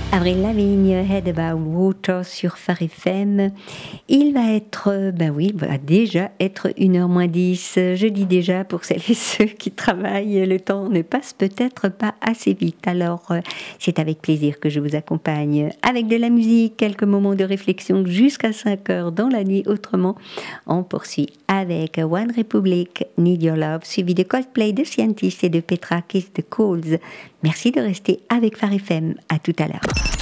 Avril Lavigne, Head About Water sur Phare FM. Il va être, il va déjà être 1h moins 10. Je dis déjà pour celles et ceux qui travaillent, le temps ne passe peut-être pas assez vite. Alors, c'est avec plaisir que je vous accompagne avec de la musique, quelques moments de réflexion jusqu'à 5h dans la nuit. Autrement, on poursuit avec One Republic, Need Your Love, suivi de Coldplay, de Scientist et de Petra Kiss the Calls. Merci de rester avec Phare FM. À tout à l'heure.